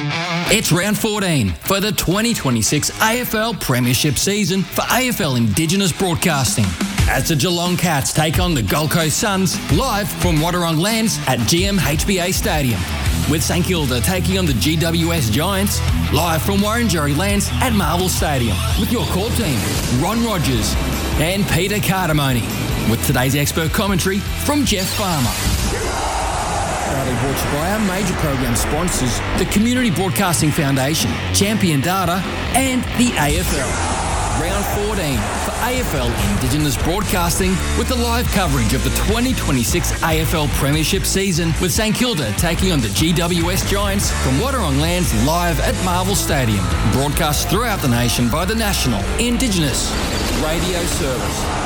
It's round 14 for the 2026 AFL Premiership season for AFL Indigenous Broadcasting. As the Geelong Cats take on the Gold Coast Suns, live from Wadawurrung Lands at GMHBA Stadium. With St Kilda taking on the GWS Giants, live from Wurundjeri Lands at Marvel Stadium. With your core team, Ron Rogers and Peter Cardamone. With today's expert commentary from Jeff Farmer. Proudly brought to you by our major program sponsors, the Community Broadcasting Foundation, Champion Data and the AFL. Round 14 for AFL Indigenous Broadcasting with the live coverage of the 2026 AFL Premiership season with St Kilda taking on the GWS Giants from Wadawurrung Lands live at Marvel Stadium. Broadcast throughout the nation by the National Indigenous Radio Service.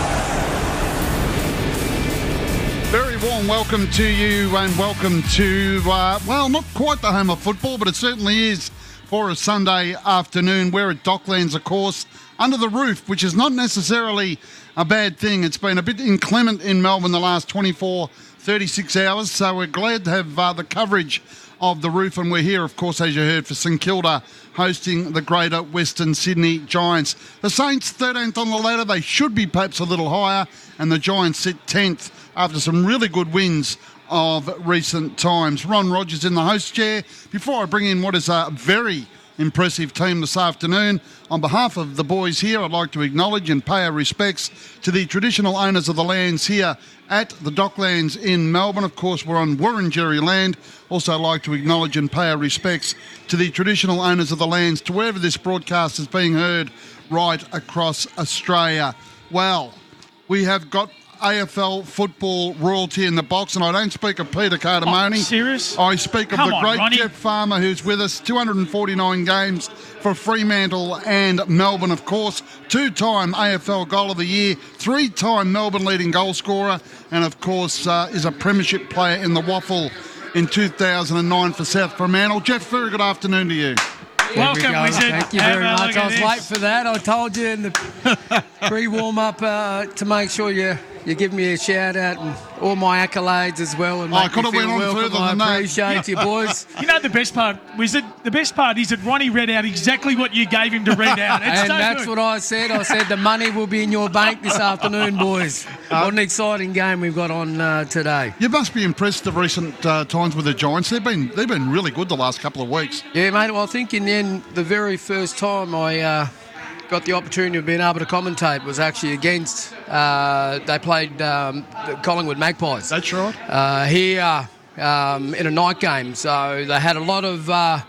Very warm welcome to you and welcome to, well, not quite the home of football, but it certainly is for a Sunday afternoon. We're at Docklands, of course, under the roof, which is not necessarily a bad thing. It's been a bit inclement in Melbourne the last 24, 36 hours, so we're glad to have the coverage of the roof, and we're here, of course, as you heard, for St Kilda hosting the Greater Western Sydney Giants. The Saints 13th on the ladder. They should be perhaps a little higher, and the Giants sit 10th after some really good wins of recent times. Ron Rogers in the host chair. Before I bring in what is a very impressive team this afternoon, on behalf of the boys here, I'd like to acknowledge and pay our respects to the traditional owners of the lands here at the Docklands in Melbourne. Of course, we're on Wurundjeri land. Also, I'd like to acknowledge and pay our respects to the traditional owners of the lands to wherever this broadcast is being heard right across Australia. Well, we have got AFL football royalty in the box, and I don't speak of Peter Cardamone. Oh, serious? I speak of the great Ronnie. Jeff Farmer, who's with us. 249 games for Fremantle and Melbourne, of course. Two-time AFL Goal of the Year, three-time Melbourne leading goal scorer, and of course is a premiership player in the Waffle in 2009 for South Fremantle. Jeff, very good afternoon to you. Welcome, Wizard. Thank you very much. I was late for that. I told you in the pre-warm-up to make sure you give me a shout-out and all my accolades as well. And I could have went on further than that. I appreciate you, boys. You know the best part, Wizard? The best part is that Ronnie read out exactly what you gave him to read out. And that's what I said. I said the money will be in your bank this afternoon, boys. What an exciting game we've got on today. You must be impressed of recent times with the Giants. They've been really good the last couple of weeks. Yeah, mate. Well, I think in the end, the very first time I got the opportunity of being able to commentate was actually against, they played the Collingwood Magpies. That's right. Here in a night game. So they had a lot of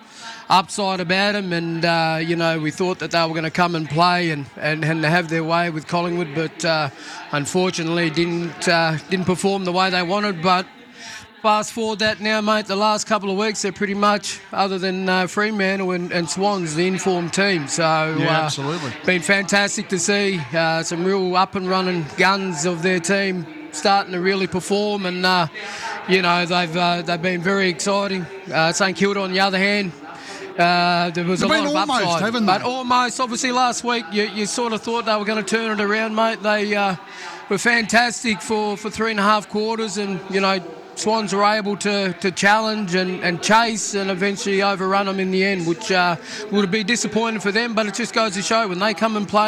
upside about them, and, we thought that they were going to come and play and have their way with Collingwood, but unfortunately didn't perform the way they wanted. But fast forward that now, mate, the last couple of weeks, they're pretty much, other than Fremantle and Swans, the informed team. So, absolutely. Been fantastic to see some real up-and-running guns of their team starting to really perform, and, they've been very exciting. St Kilda, on the other hand, there was a lot of upside. But almost, obviously, last week, you sort of thought they were going to turn it around, mate. They were fantastic for 3.5 quarters, and, Swans were able to challenge and chase and eventually overrun them in the end, which would be disappointing for them. But it just goes to show when they come and play,